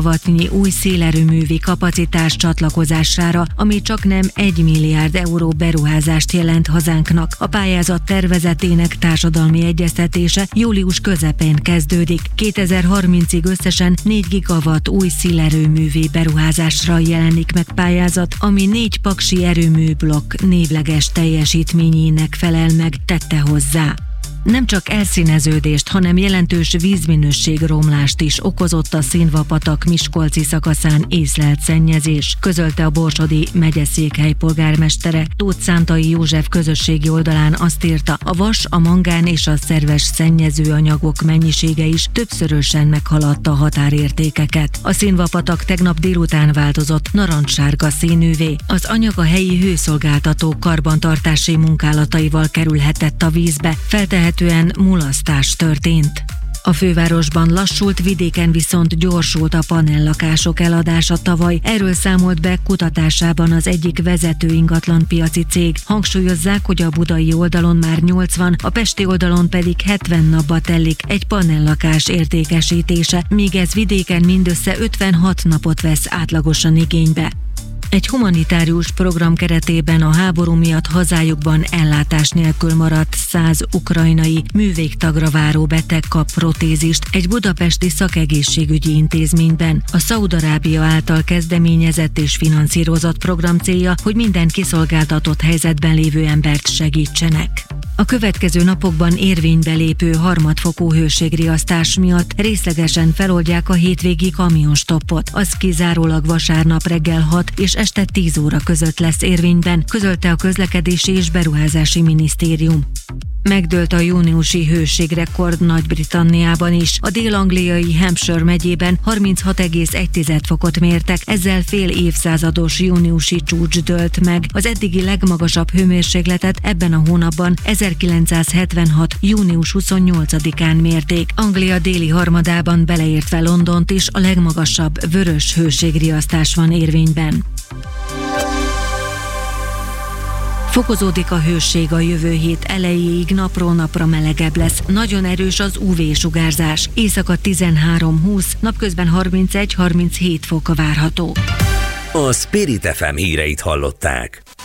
gigawattnyi új szélerőművi kapacitás csatlakozására, ami csaknem 1 milliárd euró beruházást jelent hazánknak. A pályázat tervezetének társadalmi egyeztetése július közepén kezdődik. 2030-ig összesen 4 gigawatt új szélerőművi beruházásra jelenik meg pályázat, ami 4 paksi erőműblokk névleges teljesítményének felel meg, tette hozzá. Nem csak elszíneződést, hanem jelentős vízminőségromlást is okozott a Szinva-patak miskolci szakaszán észlelt szennyezés, közölte a Borsodi megyeszékhely polgármestere. Tóth Szántai József közösségi oldalán azt írta, a vas, a mangán és a szerves szennyezőanyagok mennyisége is többszörösen meghaladta a határértékeket. A Szinva-patak tegnap délután változott narancssárga színűvé. Az anyag a helyi hőszolgáltató karbantartási munkálataival kerülhetett a vízbe, feltehetően mulasztás történt. A fővárosban lassult, vidéken viszont gyorsult a panellakások eladása tavaly. Erről számolt be kutatásában az egyik vezető ingatlanpiaci cég. Hangsúlyozzák, hogy a budai oldalon már 80, a pesti oldalon pedig 70 napba telik egy panellakás értékesítése, míg ez vidéken mindössze 56 napot vesz átlagosan igénybe. Egy humanitárius program keretében a háború miatt hazájukban ellátás nélkül maradt 100 ukrajnai művégtagra váró beteg kap protézist egy budapesti szakegészségügyi intézményben. A Szaúd-Arábia által kezdeményezett és finanszírozott program célja, hogy minden kiszolgáltatott helyzetben lévő embert segítsenek. A következő napokban érvénybe lépő harmadfokú hőségriasztás miatt részlegesen feloldják a hétvégi kamionstoppot. Az kizárólag vasárnap reggel 6 és este 10 óra között lesz érvényben, közölte a Közlekedési és Beruházási Minisztérium. Megdőlt a júniusi hőségrekord Nagy-Britanniában is. A dél-angliai Hampshire megyében 36,1 fokot mértek, ezzel fél évszázados júniusi csúcs dőlt meg. Az eddigi legmagasabb hőmérsékletet ebben a hónapban 1976. június 28-án mérték. Anglia déli harmadában, beleértve Londont is, a legmagasabb vörös hőségriasztás van érvényben. Fokozódik a hőség a jövő hét elejéig, napról napra melegebb lesz. Nagyon erős az UV-sugárzás. Éjszaka 13-20, napközben 31-37 fok várható. A Spirit FM híreit hallották.